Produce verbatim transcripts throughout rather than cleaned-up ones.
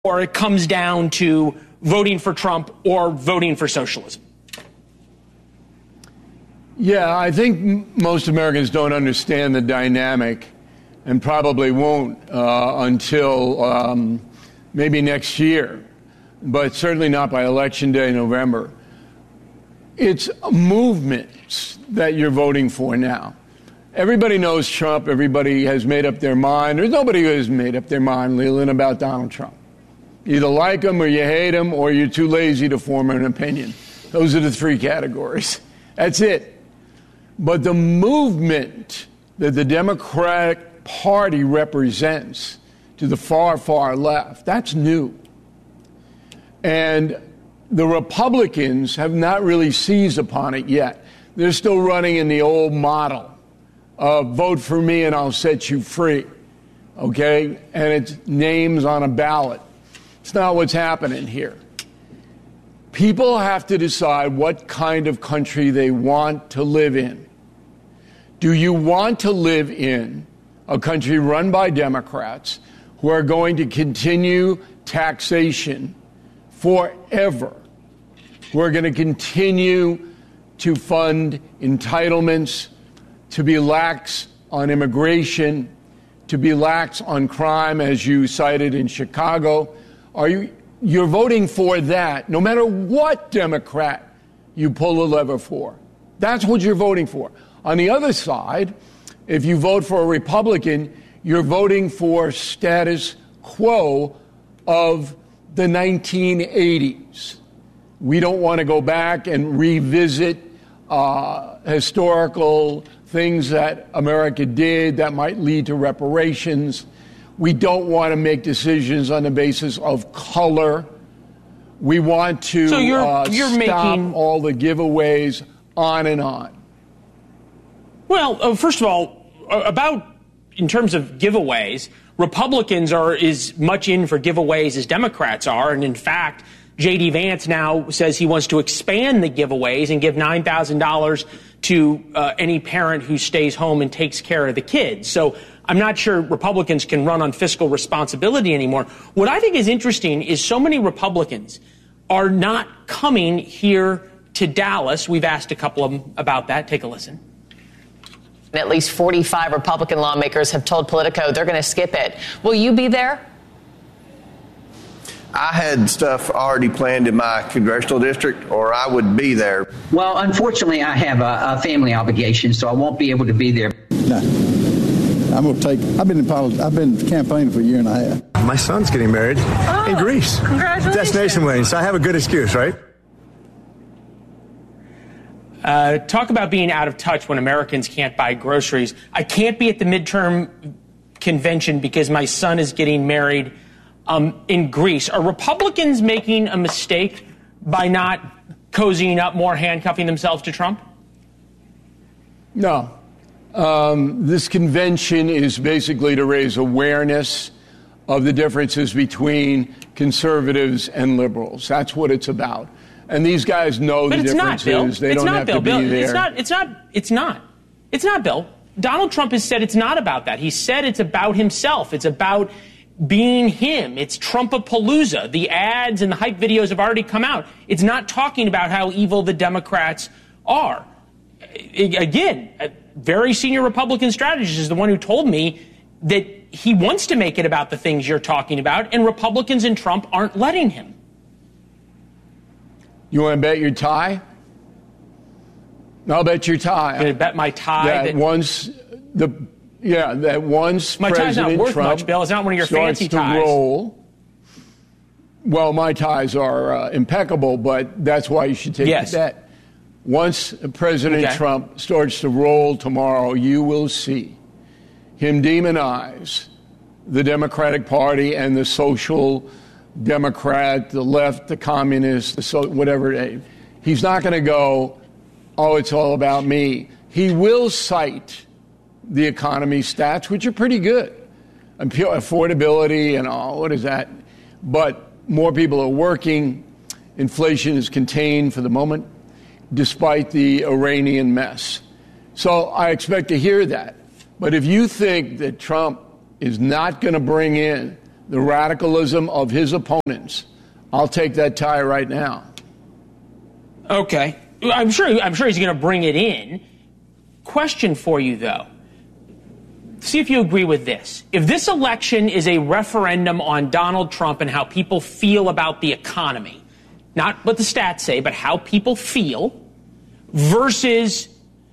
or it comes down to voting for Trump or voting for socialism? Yeah, I think most Americans don't understand the dynamic and probably won't uh, until um, maybe next year, but certainly not by Election Day, November. It's movements that you're voting for now. Everybody knows Trump. Everybody has made up their mind. There's nobody who has made up their mind, Leland, about Donald Trump. You either like him or you hate him or you're too lazy to form an opinion. Those are the three categories. That's it. But the movement that the Democratic Party represents to the far, far left, that's new. And the Republicans have not really seized upon it yet. They're still running in the old model of vote for me and I'll set you free, okay? And it's names on a ballot. It's not what's happening here. People have to decide what kind of country they want to live in. Do you want to live in a country run by Democrats who are going to continue taxation forever, who are going to continue to fund entitlements, to be lax on immigration, to be lax on crime, as you cited in Chicago? Are you you're voting for that, no matter what Democrat you pull the lever for? That's what you're voting for. On the other side, if you vote for a Republican, you're voting for status quo of the nineteen eighties. We don't want to go back and revisit uh, historical things that America did that might lead to reparations. We don't want to make decisions on the basis of color. We want to so you're, uh, you're stop making... all the giveaways, on and on. Well, uh, first of all, uh, about in terms of giveaways, Republicans are as much in for giveaways as Democrats are. And in fact, J D. Vance now says he wants to expand the giveaways and give nine thousand dollars to uh, any parent who stays home and takes care of the kids. So I'm not sure Republicans can run on fiscal responsibility anymore. What I think is interesting is so many Republicans are not coming here to Dallas. We've asked a couple of them about that. Take a listen. At least forty-five Republican lawmakers have told Politico they're going to skip it. Will you be there? I had stuff already planned in my congressional district, or I would be there. Well, unfortunately, I have a, a family obligation, so I won't be able to be there. No. I'm going to take, I've been in politics, I've been campaigning for a year and a half. My son's getting married oh, in Greece. Congratulations. Destination wedding, so I have a good excuse, right? Uh, talk about being out of touch when Americans can't buy groceries. I can't be at the midterm convention because my son is getting married um, in Greece. Are Republicans making a mistake by not cozying up more, handcuffing themselves to Trump? No. Um, this convention is basically to raise awareness of the differences between conservatives and liberals. That's what it's about. And these guys know but the it's differences. Not, Bill. They it's don't not, have Bill. to be Bill. there. It's not. It's not. It's not. It's not, Bill. Donald Trump has said it's not about that. He said it's about himself. It's about being him. It's Trumpapalooza. The ads and the hype videos have already come out. It's not talking about how evil the Democrats are. Again, a very senior Republican strategist is the one who told me that he wants to make it about the things you're talking about, and Republicans and Trump aren't letting him. You want to bet your tie? I'll bet your tie. I'm going to bet my tie. That, that once the yeah that once my tie's not worth Trump much, Bill. It's not one of your fancy to ties. Roll, well, my ties are uh, impeccable, but that's why you should take yes. the bet. Once President okay. Trump starts to roll tomorrow, you will see him demonize the Democratic Party and the social Democrat, the left, the communist, the so, whatever it is. He's not going to go, oh, it's all about me. He will cite the economy stats, which are pretty good. Affordability and all, what is that? But more people are working. Inflation is contained for the moment, despite the Iranian mess. So I expect to hear that. But if you think that Trump is not going to bring in the radicalism of his opponents, I'll take that tie right now. Okay. I'm sure, I'm sure he's going to bring it in. Question for you, though. See if you agree with this. If this election is a referendum on Donald Trump and how people feel about the economy, not what the stats say, but how people feel, versus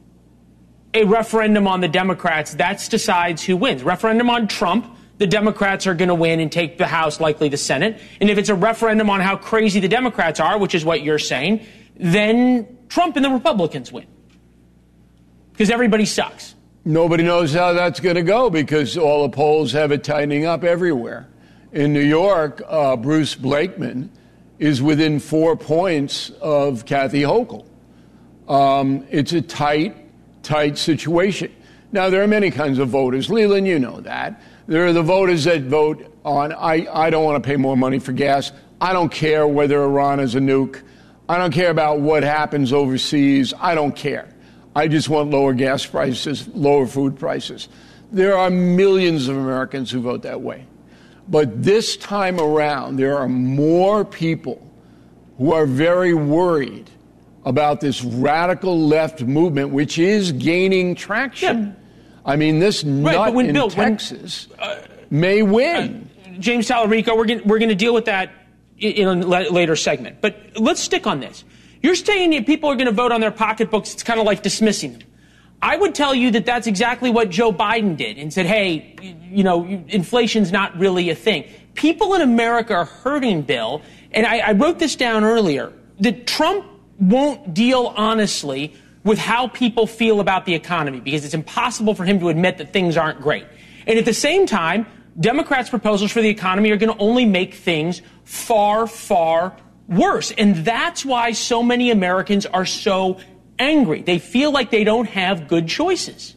a referendum on the Democrats, that decides who wins. Referendum on Trump, the Democrats are going to win and take the House, likely the Senate. And if it's a referendum on how crazy the Democrats are, which is what you're saying, then Trump and the Republicans win. Because everybody sucks. Nobody knows how that's going to go because all the polls have it tightening up everywhere. In New York, uh, Bruce Blakeman is within four points of Kathy Hochul. Um, it's a tight, tight situation. Now, there are many kinds of voters. Leland, you know that. There are the voters that vote on, I, I don't want to pay more money for gas. I don't care whether Iran is a nuke. I don't care about what happens overseas. I don't care. I just want lower gas prices, lower food prices. There are millions of Americans who vote that way. But this time around, there are more people who are very worried about this radical left movement, which is gaining traction. Yeah. I mean, this right, nut when, in Bill, Texas when, uh, may win. Uh, James Tallarico, we're going we're going to deal with that in a later segment. But let's stick on this. You're saying that people are going to vote on their pocketbooks. It's kind of like dismissing them. I would tell you that that's exactly what Joe Biden did and said, hey, you know, inflation's not really a thing. People in America are hurting, Bill. And I, I wrote this down earlier, that Trump won't deal honestly with how people feel about the economy because it's impossible for him to admit that things aren't great. And at the same time, Democrats' proposals for the economy are going to only make things far, far worse. And that's why so many Americans are so angry. They feel like they don't have good choices.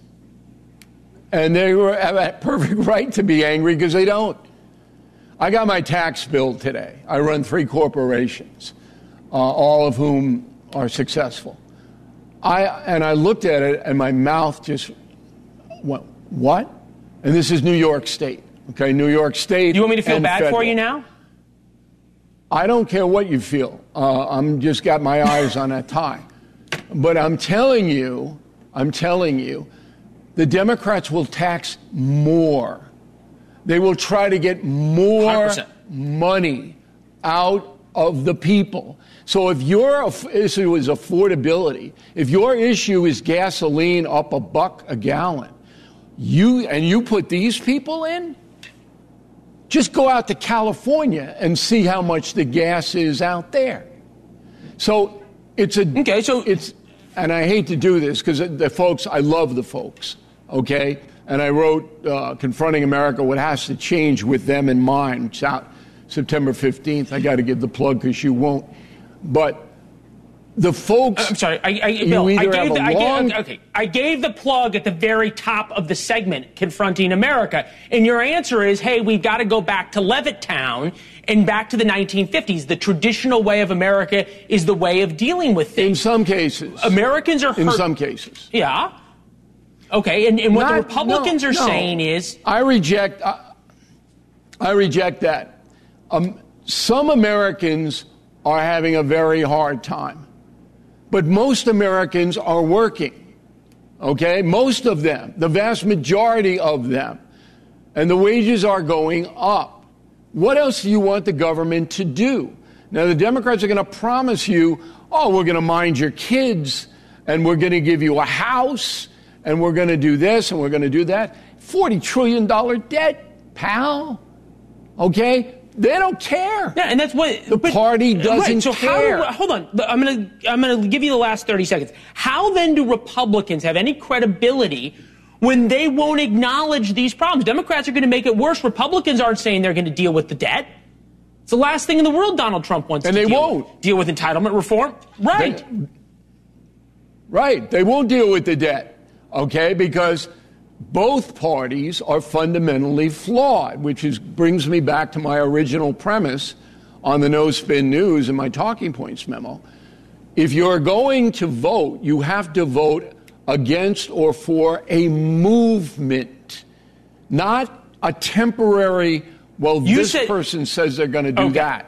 And they were have a perfect right to be angry because they don't. I got my tax bill today. I run three corporations, uh, all of whom are successful. I and I looked at it and my mouth just went, what? And this is New York State. Okay, New York State. Do you want me to feel bad federal. for you now? I don't care what you feel. Uh, I'm just got my eyes on that tie. But I'm telling you, I'm telling you, the Democrats will tax more. They will try to get more one hundred percent money out of the people. So if your issue is affordability, if your issue is gasoline up a buck a gallon, you and you put these people in, just go out to California and see how much the gas is out there. So it's a okay. So it's and I hate to do this because the folks, I love the folks. Okay, and I wrote uh, "Confronting America: What Has to Change with Them in Mind." It's out September fifteenth. I got to give the plug because you won't. But the folks. I'm sorry. I, I, Bill, I gave the, I gave, okay. I gave the plug at the very top of the segment, Confronting America. And your answer is, hey, we've got to go back to Levittown and back to the nineteen fifties. The traditional way of America is the way of dealing with things. In some cases. Americans are hurt. In some cases. Yeah. Okay. And, and what Not, the Republicans no, are no. saying is. I reject. I, I reject that. Um, some Americans are having a very hard time. But most Americans are working, okay? Most of them, the vast majority of them. And the wages are going up. What else do you want the government to do? Now, the Democrats are going to promise you, oh, we're going to mind your kids, and we're going to give you a house, and we're going to do this, and we're going to do that. forty trillion dollars debt, pal, okay? They don't care. Yeah, and that's what the but, party doesn't right, so care. How, hold on, I'm going to I'm going to give you the last thirty seconds. How then do Republicans have any credibility when they won't acknowledge these problems? Democrats are going to make it worse. Republicans aren't saying they're going to deal with the debt. It's the last thing in the world Donald Trump wants and to they deal won't. with. Deal with entitlement reform. Right. They, right. They won't deal with the debt, okay, because both parties are fundamentally flawed, which is brings me back to my original premise on the No Spin News and my talking points memo. If you're going to vote, you have to vote against or for a movement, not a temporary Well, you this said, person says they're going to do okay. that.